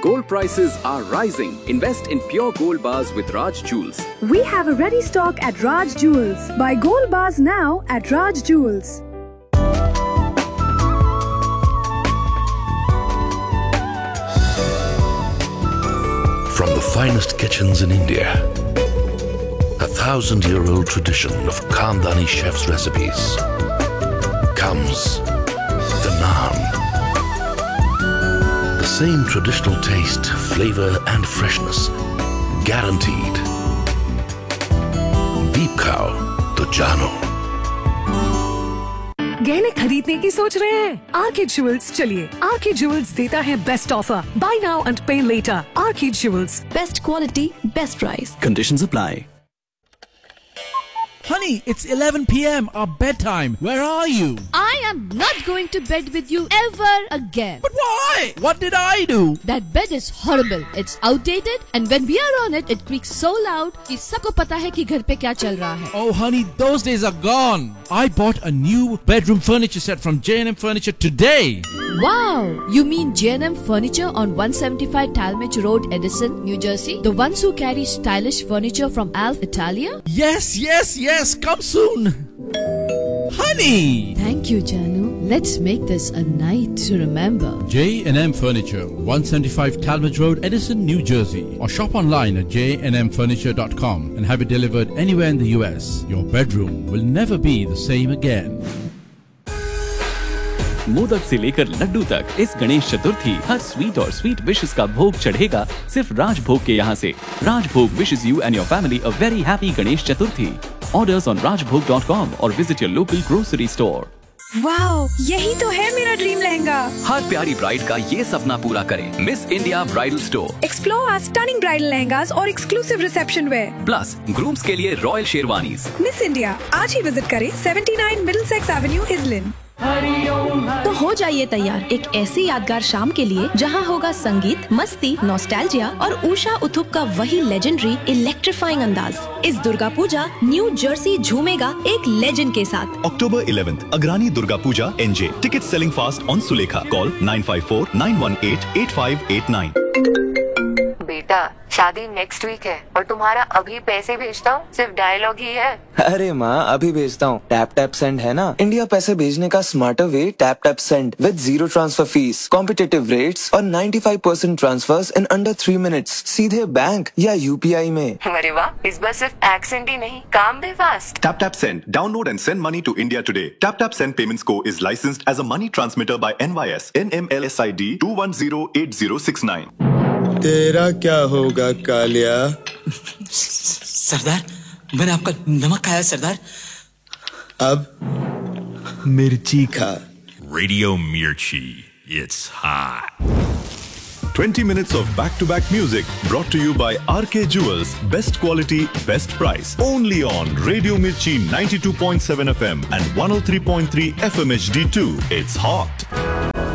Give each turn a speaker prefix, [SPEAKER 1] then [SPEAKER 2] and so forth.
[SPEAKER 1] Gold prices are rising. Invest in pure gold bars with Raj Jewels.
[SPEAKER 2] We have a ready stock at Raj Jewels. Buy gold bars now at Raj Jewels.
[SPEAKER 3] From the finest kitchens in India, a 1,000-year-old tradition of Khandani chefs' recipes, comes the naan. The same traditional taste, flavor and freshness, guaranteed. Deep khao to jano.
[SPEAKER 2] गहने खरीदने की सोच रहे हैं? R K jewels चलिए। R K jewels देता है best offer. Bye now and पे letter. R K jewels,
[SPEAKER 4] best quality, best price.
[SPEAKER 1] Conditions apply.
[SPEAKER 5] Honey, it's 11 p.m. Our bedtime. Where are you?
[SPEAKER 4] I am not going to bed with you ever again.
[SPEAKER 5] But why? What did I do?
[SPEAKER 4] That bed is horrible. It's outdated and when we are on it, it creaks so loud कि सबको पता है कि घर पे क्या चल रहा है.
[SPEAKER 5] Oh honey, those days are gone. I bought a new bedroom furniture set from J&M Furniture today.
[SPEAKER 4] Wow! You mean J&M Furniture on 175 Talmadge Road, Edison, New Jersey? The ones who carry stylish furniture from Alf Italia?
[SPEAKER 5] Yes. Come soon. Honey!
[SPEAKER 4] Thank you, Janu. Let's make this a night to remember.
[SPEAKER 5] J&M Furniture, 175 Talmadge Road, Edison, New Jersey. Or shop online at jnmfurniture.com and have it delivered anywhere in the US. Your bedroom will never be the same again.
[SPEAKER 6] Modak से लेकर लड्डू तक इस गणेश चतुर्थी हर sweet और sweet wishes का भोग चढ़ेगा सिर्फ राजभोग के यहाँ से। राजभोग wishes you and your family a very happy Ganesh Chaturthi. Orders on rajbhog.com or visit your local grocery store.
[SPEAKER 2] Wow, यही तो है मेरा ड्रीम लहंगा।
[SPEAKER 1] हर प्यारी ब्राइड का ये सपना पूरा करें। Miss India bridal store.
[SPEAKER 2] Explore our stunning bridal lehengas और exclusive reception wear.
[SPEAKER 1] Plus grooms के लिए रॉयल शेरवानीज।
[SPEAKER 2] मिस इंडिया आज ही विजिट करें 79 मिडिलसेक्स एवेन्यू, इजलिन।
[SPEAKER 7] तो हो जाइए तैयार एक ऐसी यादगार शाम के लिए जहां होगा संगीत, मस्ती, नॉस्टैल्जिया और उषा उथुप का वही लेजेंडरी इलेक्ट्रीफाइंग अंदाज। इस दुर्गा पूजा न्यू जर्सी झूमेगा एक लेजेंड के साथ।
[SPEAKER 8] October 11th, Agrani Durga Puja, NJ. Tickets selling fast on Sulekha. Call 954-918-8589.
[SPEAKER 9] बेटा, शादी नेक्स्ट वीक है और तुम्हारा अभी पैसे भेजता हूँ सिर्फ डायलॉग ही है।
[SPEAKER 10] अरे माँ, अभी भेजता हूँ। टैप टैप सेंड है ना, इंडिया पैसे भेजने का smarter way. Tap tap send with 0 transfer fees, competitive rates और 95% ट्रांसफर्स इन अंडर 3 मिनट्स, सीधे बैंक या UPI में।
[SPEAKER 9] अरे वाह, इस बार सिर्फ एक्सेंट ही नहीं, काम भी fast.
[SPEAKER 8] Tap Tap Send. Download and send money to India today. Tap Tap Send Payments Co. is licensed as a money transmitter by NYS, NMLSID 2108069.
[SPEAKER 11] तेरा क्या होगा कालिया?
[SPEAKER 12] सरदार, मैंने आपका नमक खाया सरदार।
[SPEAKER 11] अब मिर्ची खा।
[SPEAKER 13] Radio Mirchi, it's hot.
[SPEAKER 8] 20 minutes of back-to-back music brought to you by RK Jewels. Best quality, best price. Only on Radio Mirchi 92.7 FM and 103.3 FM HD2. It's hot.